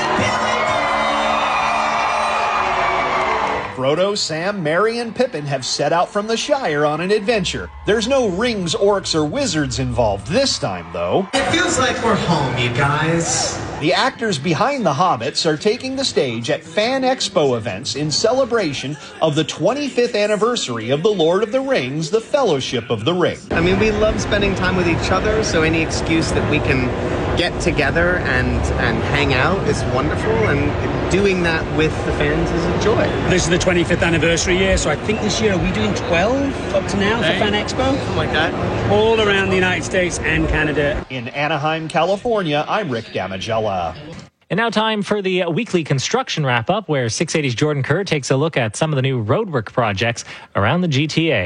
and Billy. Frodo, Sam, Merry, and Pippin have set out from the Shire on an adventure. There's no rings, orcs, or wizards involved this time, though. It feels like we're home, you guys. The actors behind the Hobbits are taking the stage at Fan Expo events in celebration of the 25th anniversary of The Lord of the Rings, The Fellowship of the Ring. I mean, we love spending time with each other, so any excuse that we can get together and hang out is wonderful, and doing that with the fans is a joy. This is the 25th anniversary year, so I think this year we're doing 12 up to now for Fan Expo. Something like that. All around the United States and Canada. In Anaheim, California, I'm Rick Damigella. And now time for the weekly construction wrap-up, where 680's Jordan Kerr takes a look at some of the new roadwork projects around the GTA.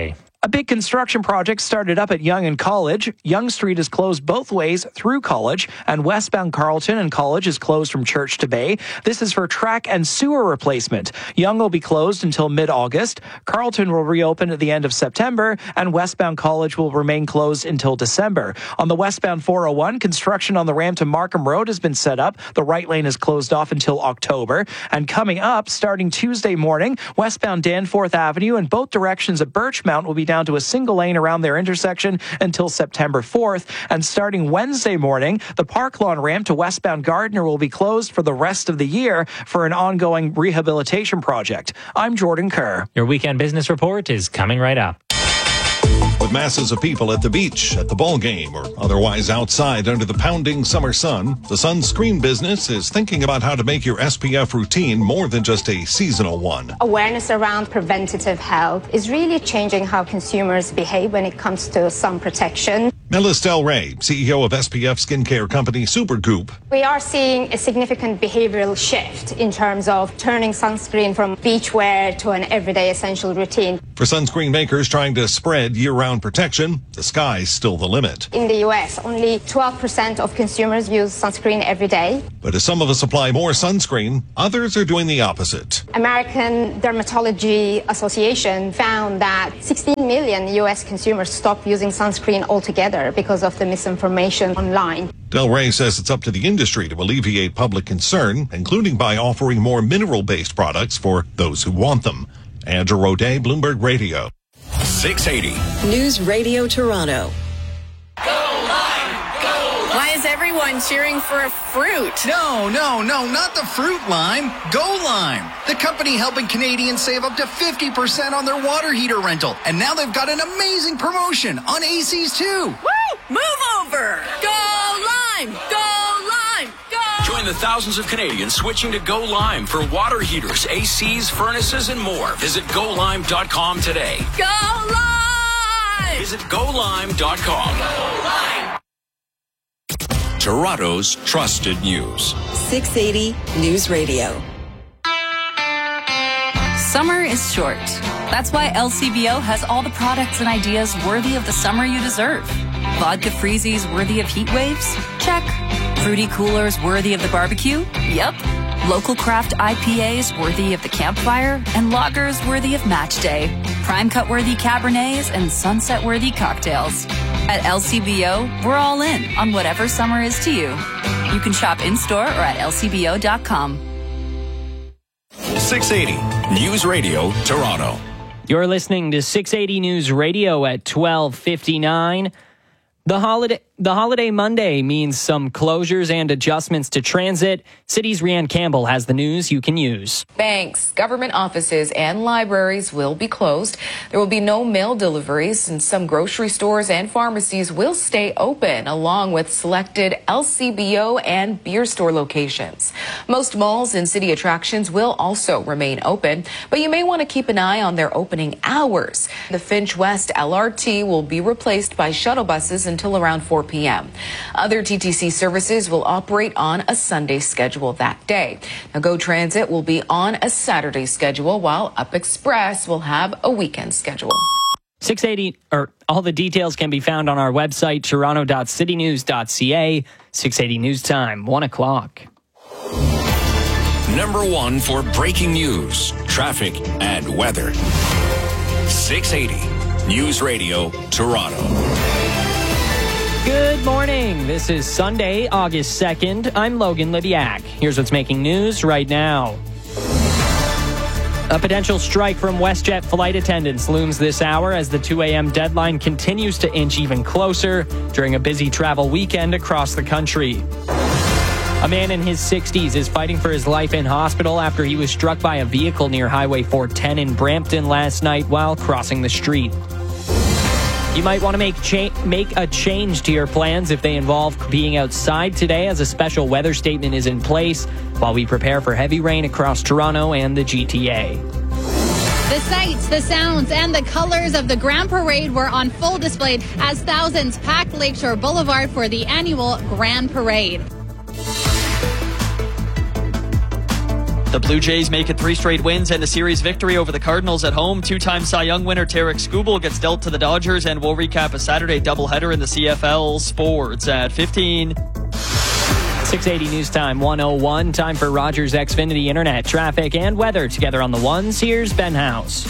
A big construction project started up at Yonge and College. Yonge Street is closed both ways through College, and westbound Carleton and College is closed from Church to Bay. This is for track and sewer replacement. Yonge will be closed until mid-August. Carleton will reopen at the end of September, and westbound College will remain closed until December. On the westbound 401, construction on the ramp to Markham Road has been set up. The right lane is closed off until October. And coming up, starting Tuesday morning, westbound Danforth Avenue in both directions at Birchmount will be down to a single lane around their intersection until September 4th. And starting Wednesday morning, the Park Lawn ramp to westbound Gardner will be closed for the rest of the year for an ongoing rehabilitation project. I'm Jordan Kerr. Your weekend business report is coming right up. With masses of people at the beach, at the ball game, or otherwise outside under the pounding summer sun, the sunscreen business is thinking about how to make your SPF routine more than just a seasonal one. Awareness around preventative health is really changing how consumers behave when it comes to sun protection. Melis Del Rey, CEO of SPF skincare company Supergoop. We are seeing a significant behavioral shift in terms of turning sunscreen from beach wear to an everyday essential routine. For sunscreen makers trying to spread year-round protection, the sky's still the limit. In the U.S., only 12% of consumers use sunscreen every day. But as some of us apply more sunscreen, others are doing the opposite. American Dermatology Association found that 16 million U.S. consumers stopped using sunscreen altogether because of the misinformation online. Del Rey says it's up to the industry to alleviate public concern, including by offering more mineral-based products for those who want them. Andrew Roday, Bloomberg Radio. 680. News Radio Toronto. Why is everyone cheering for a fruit? No, not the fruit lime. Go Lime, the company helping Canadians save up to 50% on their water heater rental. And now they've got an amazing promotion on ACs too. Woo! Move over! Go Lime! Go Lime! Go! Join the thousands of Canadians switching to Go Lime for water heaters, ACs, furnaces, and more. Visit GoLime.com today. Go Lime! Visit GoLime.com. Go Lime! Toronto's trusted news. 680 News Radio. Summer is short. That's why LCBO has all the products and ideas worthy of the summer you deserve. Vodka freezies worthy of heat waves? Check. Fruity coolers worthy of the barbecue? Yep. Local craft IPAs worthy of the campfire? And lagers worthy of match day. Prime cut worthy Cabernets and sunset worthy cocktails. At LCBO, we're all in on whatever summer is to you. You can shop in-store or at lcbo.com. 680 News Radio, Toronto. You're listening to 680 News Radio at 12:59. The holiday Monday means some closures and adjustments to transit. City's Rianne Campbell has the news you can use. Banks, government offices, and libraries will be closed. There will be no mail deliveries, and some grocery stores and pharmacies will stay open, along with selected LCBO and beer store locations. Most malls and city attractions will also remain open, but you may want to keep an eye on their opening hours. The Finch West LRT will be replaced by shuttle buses until around 4 p.m. Other TTC services will operate on a Sunday schedule that day. Now, GO Transit will be on a Saturday schedule, while Up Express will have a weekend schedule. 680, all the details can be found on our website, toronto.citynews.ca. 680 News Time, 1 o'clock. Number one for breaking news, traffic, and weather. 680 News Radio, Toronto. Good morning. This is Sunday, August 2nd. I'm Logan Libiak. Here's what's making news right now. A potential strike from WestJet flight attendants looms this hour as the 2 a.m. deadline continues to inch even closer during a busy travel weekend across the country. A man in his 60s is fighting for his life in hospital after he was struck by a vehicle near Highway 410 in Brampton last night while crossing the street. You might want to make a change to your plans if they involve being outside today, as a special weather statement is in place while we prepare for heavy rain across Toronto and the GTA. The sights, the sounds, and the colors of the Grand Parade were on full display as thousands packed Lakeshore Boulevard for the annual Grand Parade. The Blue Jays make it 3 straight wins and a series victory over the Cardinals at home. 2-time Cy Young winner Tarek Skubal gets dealt to the Dodgers, and we'll recap a Saturday doubleheader in the CFL. Sports at 15. 680 News Time 101. Time for Rogers Xfinity Internet, traffic, and weather together on the ones. Here's Ben House.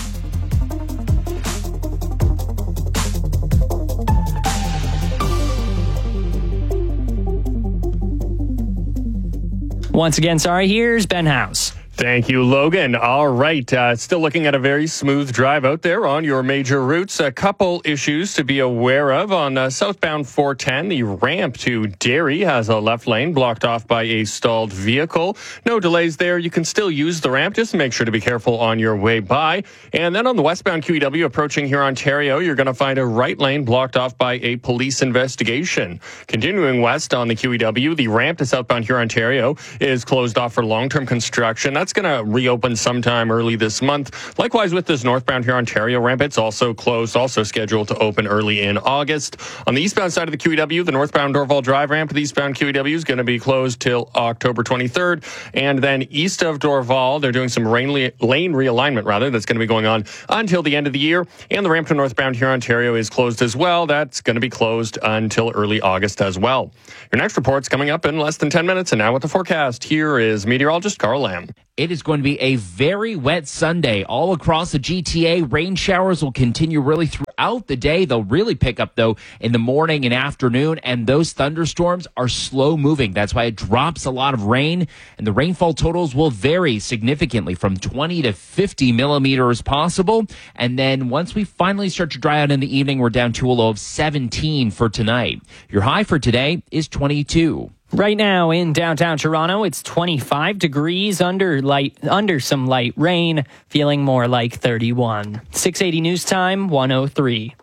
Once again, here's Ben House. Thank you, Logan. All right. Still looking at a very smooth drive out there on your major routes. A couple issues to be aware of. On southbound 410, the ramp to Derry has a left lane blocked off by a stalled vehicle. No delays there. You can still use the ramp. Just make sure to be careful on your way by. And then on the westbound QEW approaching here, Ontario, you're going to find a right lane blocked off by a police investigation. Continuing west on the QEW, the ramp to southbound here, Ontario, is closed off for long-term construction. That's going to reopen sometime early this month. Likewise with this northbound here Ontario ramp, it's also closed, also scheduled to open early in August. On the eastbound side of the QEW, the northbound Dorval Drive ramp to the eastbound QEW is going to be closed till October 23rd. And then east of Dorval, they're doing some lane realignment, that's going to be going on until the end of the year. And the ramp to northbound here Ontario is closed as well. That's going to be closed until early August as well. Your next report's coming up in less than 10 minutes. And now with the forecast, here is meteorologist Carl Lamb. It is going to be a very wet Sunday all across the GTA. Rain showers will continue really throughout the day. They'll really pick up, though, in the morning and afternoon, and those thunderstorms are slow moving. That's why it drops a lot of rain, and the rainfall totals will vary significantly from 20 to 50 millimeters possible. And then once we finally start to dry out in the evening, we're down to a low of 17 for tonight. Your high for today is 22. Right now in downtown Toronto, it's 25 degrees under some light rain, feeling more like 31. 680 News Time 103.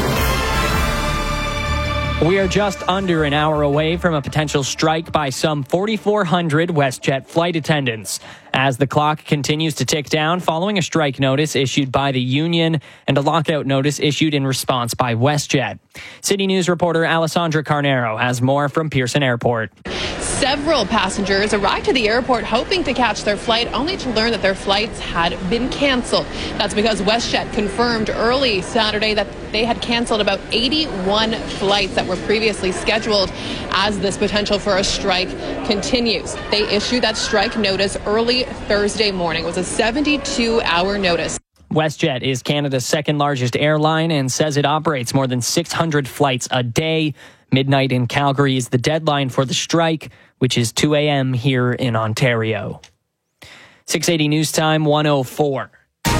We are just under an hour away from a potential strike by some 4,400 WestJet flight attendants. As the clock continues to tick down following a strike notice issued by the union and a lockout notice issued in response by WestJet. City News reporter Alessandra Carnero has more from Pearson Airport. Several passengers arrived to the airport hoping to catch their flight, only to learn that their flights had been canceled. That's because WestJet confirmed early Saturday that they had canceled about 81 flights that were previously scheduled as this potential for a strike continues. They issued that strike notice early Thursday morning. It was a 72-hour notice. WestJet is Canada's second largest airline and says it operates more than 600 flights a day. Midnight in Calgary is the deadline for the strike, which is 2 a.m. here in Ontario. 680 News Time 104.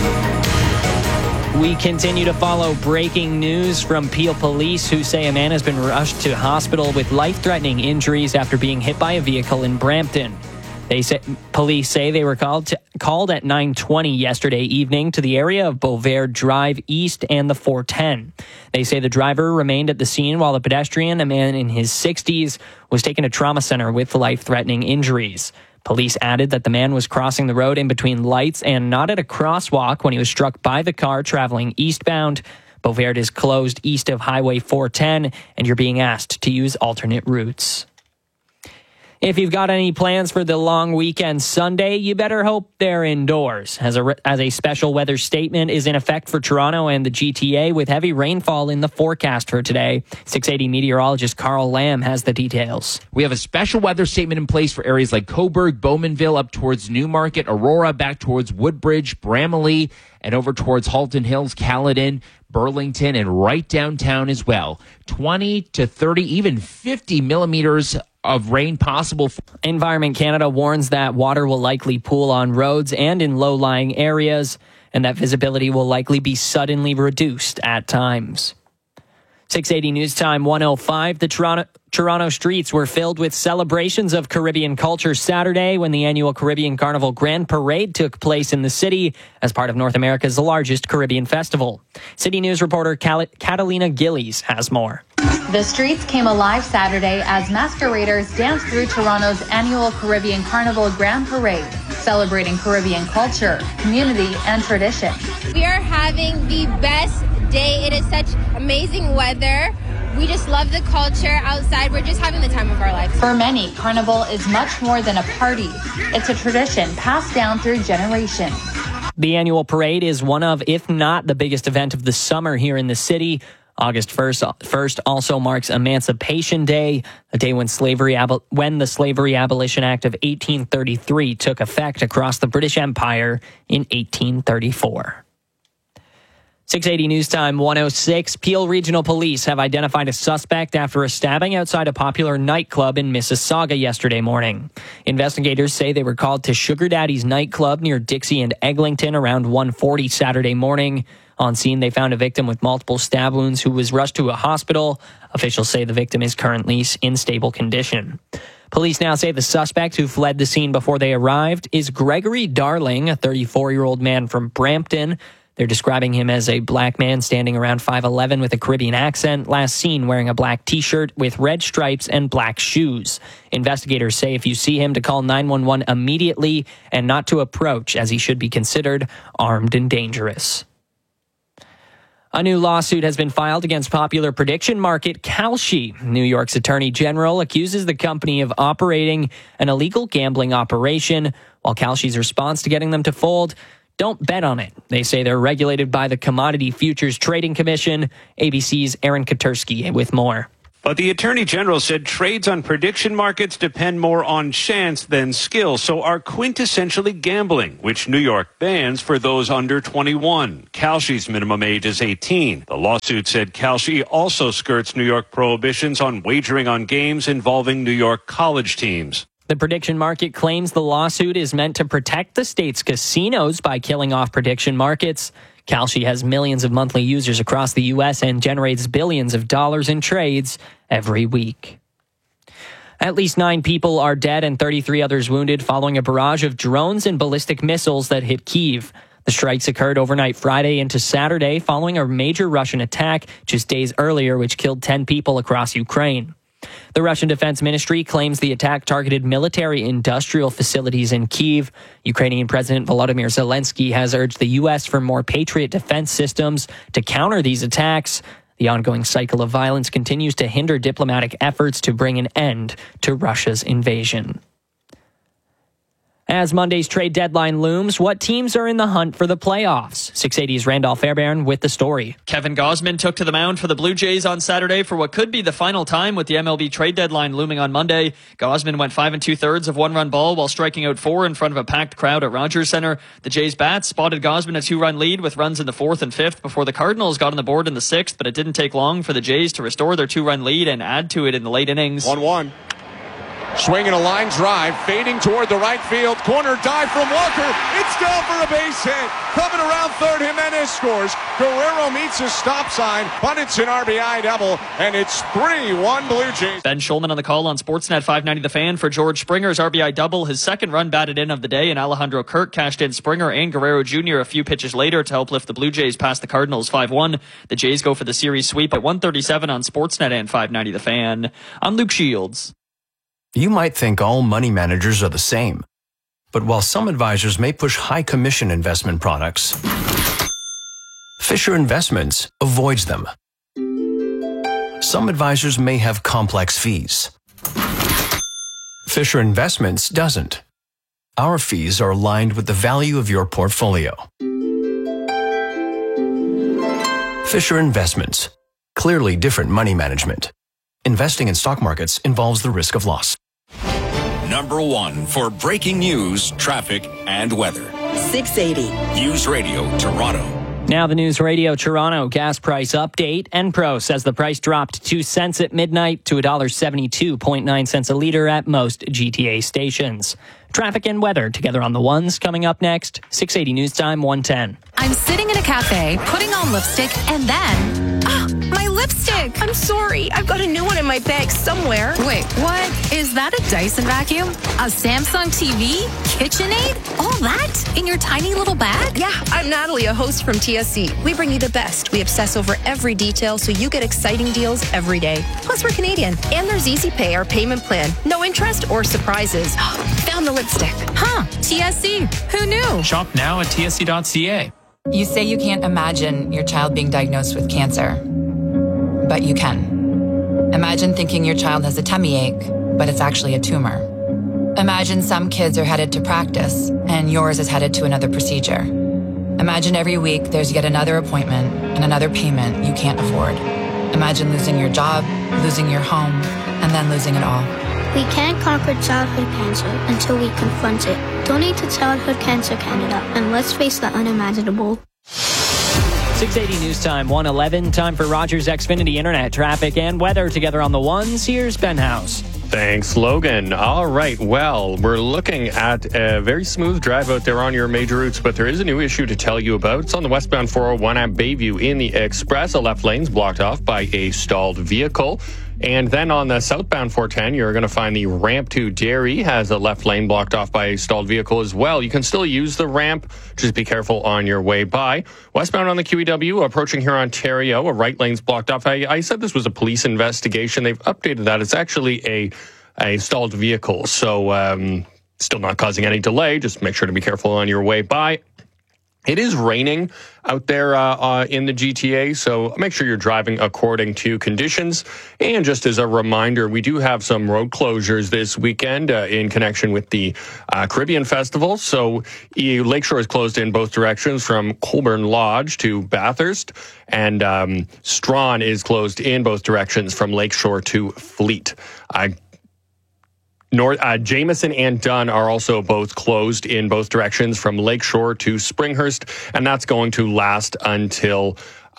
We continue to follow breaking news from Peel Police, who say a man has been rushed to hospital with life-threatening injuries after being hit by a vehicle in Brampton. Police say they were called at 9:20 yesterday evening to the area of Bovaird Drive East and the 410. They say the driver remained at the scene while the pedestrian, a man in his 60s, was taken to trauma center with life-threatening injuries. Police added that the man was crossing the road in between lights and not at a crosswalk when he was struck by the car traveling eastbound. Bovaird is closed east of Highway 410, and you're being asked to use alternate routes. If you've got any plans for the long weekend Sunday, you better hope they're indoors, as a special weather statement is in effect for Toronto and the GTA with heavy rainfall in the forecast for today. 680 meteorologist Carl Lamb has the details. We have a special weather statement in place for areas like Cobourg, Bowmanville, up towards Newmarket, Aurora, back towards Woodbridge, Bramalea, and over towards Halton Hills, Caledon, Burlington, and right downtown as well. 20 to 30, even 50 millimeters of rain possible. Environment Canada warns that water will likely pool on roads and in low-lying areas, and that visibility will likely be suddenly reduced at times. 680 News Time 105. The Toronto streets were filled with celebrations of Caribbean culture Saturday when the annual Caribbean Carnival Grand Parade took place in the city as part of North America's largest Caribbean festival. City News reporter Catalina Gillies has more. The streets came alive Saturday as masqueraders danced through Toronto's annual Caribbean Carnival Grand Parade, celebrating Caribbean culture, community, and tradition. We are having the best day. It is such amazing weather. We just love the culture outside. We're just having the time of our lives. For many, Carnival is much more than a party. It's a tradition passed down through generations. The annual parade is one of, if not the biggest event of the summer here in the city. August 1st also marks Emancipation Day, a day when the Slavery Abolition Act of 1833 took effect across the British Empire in 1834. 680 News Time 106. Peel Regional Police have identified a suspect after a stabbing outside a popular nightclub in Mississauga yesterday morning. Investigators say they were called to Sugar Daddy's nightclub near Dixie and Eglinton around 1:40 Saturday morning. On scene, they found a victim with multiple stab wounds who was rushed to a hospital. Officials say the victim is currently in stable condition. Police now say the suspect who fled the scene before they arrived is Gregory Darling, a 34-year-old man from Brampton. They're describing him as a black man standing around 5'11" with a Caribbean accent, last seen wearing a black t-shirt with red stripes and black shoes. Investigators say if you see him to call 911 immediately and not to approach, as he should be considered armed and dangerous. A new lawsuit has been filed against popular prediction market Kalshi. New York's Attorney General accuses the company of operating an illegal gambling operation, while Kalshi's response to getting them to fold: don't bet on it. They say they're regulated by the Commodity Futures Trading Commission. ABC's Aaron Katersky with more. But the Attorney General said trades on prediction markets depend more on chance than skill, so are quintessentially gambling, which New York bans for those under 21. Kalshi's minimum age is 18. The lawsuit said Kalshi also skirts New York prohibitions on wagering on games involving New York college teams. The prediction market claims the lawsuit is meant to protect the state's casinos by killing off prediction markets. Kalshi has millions of monthly users across the U.S. and generates billions of dollars in trades every week. At least 9 people are dead and 33 others wounded following a barrage of drones and ballistic missiles that hit Kyiv. The strikes occurred overnight Friday into Saturday following a major Russian attack just days earlier, which killed 10 people across Ukraine. The Russian Defense Ministry claims the attack targeted military industrial facilities in Kyiv. Ukrainian President Volodymyr Zelensky has urged the U.S. for more Patriot defense systems to counter these attacks. The ongoing cycle of violence continues to hinder diplomatic efforts to bring an end to Russia's invasion. As Monday's trade deadline looms, what teams are in the hunt for the playoffs? 680's Randolph Fairbairn with the story. Kevin Gausman took to the mound for the Blue Jays on Saturday for what could be the final time with the MLB trade deadline looming on Monday. Gausman went 5 2/3 of one-run ball while striking out 4 in front of a packed crowd at Rogers Center. The Jays bats spotted Gausman a 2-run lead with runs in the 4th and 5th before the Cardinals got on the board in the 6th, but it didn't take long for the Jays to restore their 2-run lead and add to it in the late innings. 1-1. Swinging a line drive, fading toward the right field. Corner dive from Walker. It's down for a base hit. Coming around third, Jimenez scores. Guerrero meets his stop sign, but it's an RBI double, and it's 3-1 Blue Jays. Ben Schulman on the call on Sportsnet 590 The Fan for George Springer's RBI double. His second run batted in of the day, and Alejandro Kirk cashed in Springer and Guerrero Jr. a few pitches later to help lift the Blue Jays past the Cardinals 5-1. The Jays go for the series sweep at 1:37 on Sportsnet and 590 The Fan. I'm Luke Shields. You might think all money managers are the same. But while some advisors may push high commission investment products, Fisher Investments avoids them. Some advisors may have complex fees. Fisher Investments doesn't. Our fees are aligned with the value of your portfolio. Fisher Investments. Clearly different money management. Investing in stock markets involves the risk of loss. Number 1 for breaking news, traffic, and weather. 680. News Radio Toronto. Now the News Radio Toronto gas price update. Enpro says the price dropped 2 cents at midnight to $1.72.9 a liter at most GTA stations. Traffic and weather together on the ones coming up next. 680 News Time 110. I'm sitting in a cafe, putting on lipstick, and then... my lipstick! I'm sorry. I've got a new one in my bag somewhere. Wait, what? Is that a Dyson vacuum? A Samsung TV? KitchenAid? All that? In your tiny little bag? Yeah, I'm Natalie, a host from TSC. We bring you the best. We obsess over every detail so you get exciting deals every day. Plus, we're Canadian. And there's Easy Pay, our payment plan. No interest or surprises. Found the lipstick. Huh, TSC. Who knew? Shop now at tsc.ca. You say you can't imagine your child being diagnosed with cancer, but you can. Imagine thinking your child has a tummy ache, but it's actually a tumor. Imagine some kids are headed to practice, and yours is headed to another procedure. Imagine every week there's yet another appointment and another payment you can't afford. Imagine losing your job, losing your home, and then losing it all. We can't conquer childhood cancer until we confront it. Donate to Childhood Cancer Canada, and let's face the unimaginable. 680 News Time, 1:11. Time for Rogers Xfinity Internet traffic and weather together on the ones. Here's Ben House. Thanks, Logan. All right, well, we're looking at a very smooth drive out there on your major routes, but there is a new issue to tell you about. It's on the westbound 401 at Bayview in the Express. A left lane's blocked off by a stalled vehicle. And then on the southbound 410, you're going to find the ramp to Derry has a left lane blocked off by a stalled vehicle as well. You can still use the ramp. Just be careful on your way by. Westbound on the QEW, approaching here Ontario, a right lane's blocked off. I said this was a police investigation. They've updated that. It's actually a stalled vehicle. So still not causing any delay. Just make sure to be careful on your way by. It is raining out there in the GTA, so make sure you're driving according to conditions. And just as a reminder, we do have some road closures this weekend in connection with the Caribbean Festival. So Lakeshore is closed in both directions from Colborne Lodge to Bathurst, and Strawn is closed in both directions from Lakeshore to Fleet. Jameson and Dunn are also both closed in both directions from Lakeshore to Springhurst, and that's going to last until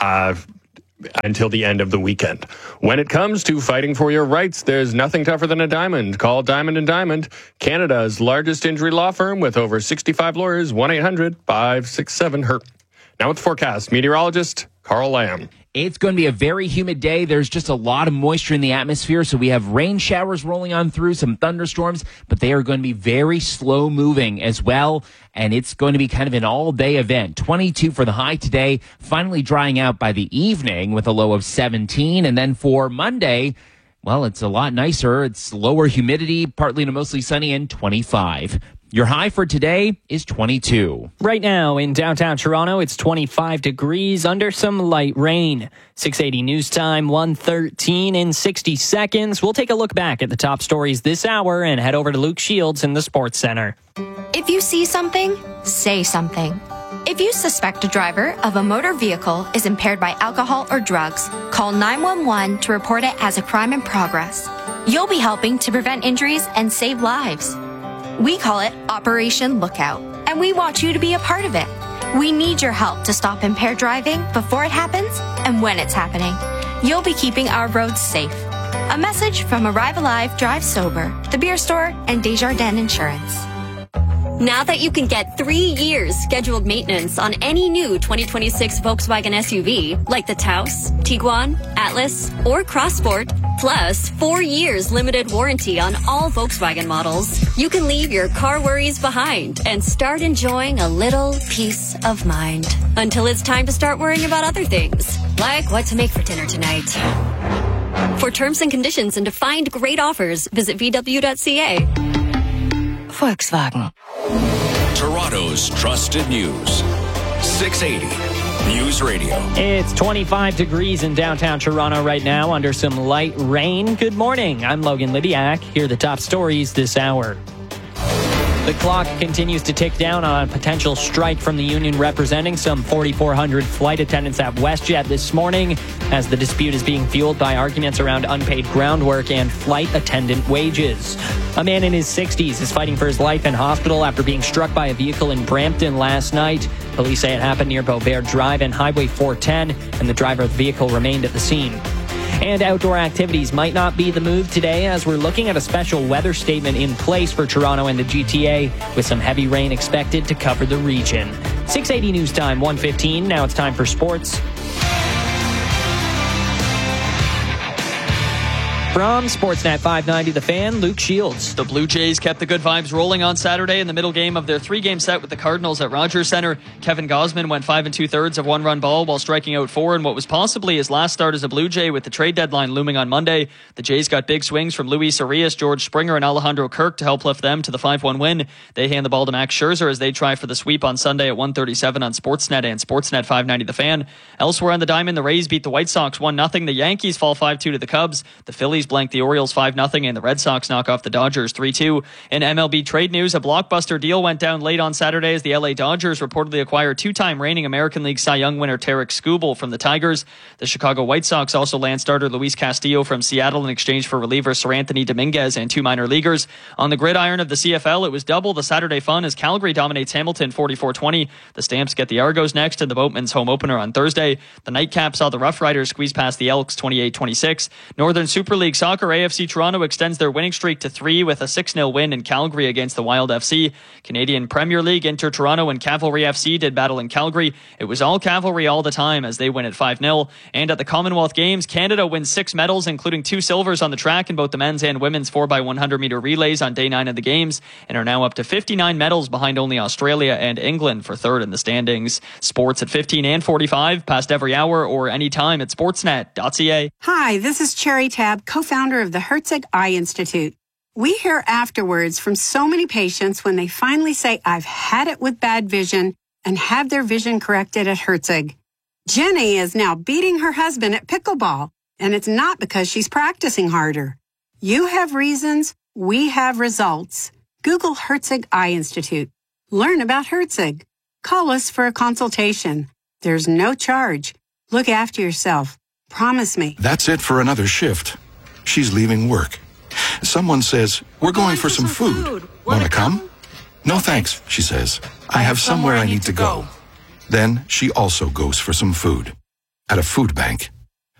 the end of the weekend. When it comes to fighting for your rights, there's nothing tougher than a diamond. Call Diamond & Diamond, Canada's largest injury law firm with over 65 lawyers, 1-800-567-HURT. Now with the forecast, meteorologist Carl Lamb. It's going to be a very humid day. There's just a lot of moisture in the atmosphere, so we have rain showers rolling on through, some thunderstorms, but they are going to be very slow moving as well, and it's going to be kind of an all-day event. 22 for the high today, finally drying out by the evening with a low of 17, and then for Monday, well, it's a lot nicer. It's lower humidity, partly to mostly sunny, and 25. Your high for today is 22. Right now in downtown Toronto, it's 25 degrees under some light rain. 680 News Time, 1:13 in 60 seconds. We'll take a look back at the top stories this hour and head over to Luke Shields in the Sports Center. If you see something, say something. If you suspect a driver of a motor vehicle is impaired by alcohol or drugs, call 911 to report it as a crime in progress. You'll be helping to prevent injuries and save lives. We call it Operation Lookout, and we want you to be a part of it. We need your help to stop impaired driving before it happens and when it's happening. You'll be keeping our roads safe. A message from Arrive Alive, Drive Sober, The Beer Store, and Desjardins Insurance. Now that you can get 3 years scheduled maintenance on any new 2026 Volkswagen SUV, like the Taos, Tiguan, Atlas, or Crossport, plus 4 years limited warranty on all Volkswagen models, you can leave your car worries behind and start enjoying a little peace of mind. Until it's time to start worrying about other things, like what to make for dinner tonight. For terms and conditions and to find great offers, visit VW.ca. Volkswagen. Toronto's trusted news. 680 News Radio. It's 25 degrees in downtown Toronto right now under some light rain. Good morning. I'm Logan Libiak. Here are the top stories this hour. The clock continues to tick down on a potential strike from the union representing some 4,400 flight attendants at WestJet this morning, as the dispute is being fueled by arguments around unpaid groundwork and flight attendant wages. A man in his 60s is fighting for his life in hospital after being struck by a vehicle in Brampton last night. Police say it happened near Beauvert Drive and Highway 410, and the driver of the vehicle remained at the scene. And outdoor activities might not be the move today, as we're looking at a special weather statement in place for Toronto and the GTA, with some heavy rain expected to cover the region. 680 News Time, 1:15. Now it's time for sports. From Sportsnet 590, The Fan, Luke Shields. The Blue Jays kept the good vibes rolling on Saturday in the middle game of their 3-game set with the Cardinals at Rogers Centre. Kevin Gausman went 5 2/3 of one-run ball while striking out 4 in what was possibly his last start as a Blue Jay with the trade deadline looming on Monday. The Jays got big swings from Luis Arias, George Springer, and Alejandro Kirk to help lift them to the 5-1 win. They hand the ball to Max Scherzer as they try for the sweep on Sunday at 1:37 on Sportsnet and Sportsnet 590 The Fan. Elsewhere on the diamond, the Rays beat the White Sox 1-0. The Yankees fall 5-2 to the Cubs. The Phillies blank the Orioles 5-0, and the Red Sox knock off the Dodgers 3-2. In MLB trade news, a blockbuster deal went down late on Saturday as the LA Dodgers reportedly acquired 2-time reigning American League Cy Young winner Tarek Skubal from the Tigers. The Chicago White Sox also land starter Luis Castillo from Seattle in exchange for reliever Sir Anthony Dominguez and 2 minor leaguers. On the gridiron of the CFL, it was double the Saturday fun as Calgary dominates Hamilton 44-20. The Stamps get the Argos next in the Boatman's home opener on Thursday. The nightcap saw the Rough Riders squeeze past the Elks 28-26. Northern Super League Soccer, AFC Toronto extends their winning streak to 3 with a 6-0 win in Calgary against the Wild FC. Canadian Premier League, Inter Toronto and Cavalry FC did battle in Calgary. It was all Cavalry all the time as they win at 5-0. And at the Commonwealth Games, Canada wins 6 medals, including 2 silvers on the track in both the men's and women's 4x100-meter relays on day 9 of the Games, and are now up to 59 medals behind only Australia and England for third in the standings. Sports at 15 and 45, past every hour or anytime at sportsnet.ca. Hi, this is Cherry Tab, co-founder of the Herzig Eye Institute. We hear afterwards from so many patients when they finally say, I've had it with bad vision, and have their vision corrected at Herzig. Jenny is now beating her husband at pickleball, and it's not because she's practicing harder. You have reasons, we have results. Google Herzig Eye Institute. Learn about Herzig. Call us for a consultation. There's no charge. Look after yourself. Promise me. That's it for another shift. She's leaving work. Someone says, we're going for some food. Want to come? No thanks, she says. I have somewhere I need to go. Then she also goes for some food at a food bank.